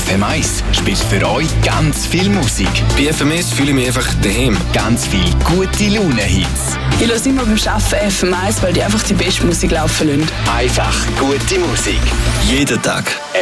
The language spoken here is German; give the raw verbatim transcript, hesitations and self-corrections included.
F M eins spielt für euch ganz viel Musik. Bei F M eins fühle ich mich einfach daheim. Ganz viel gute Laune-Hits. Ich höre immer beim Arbeiten F M eins, weil die einfach die beste Musik laufen lassen. Einfach gute Musik. Jeden Tag.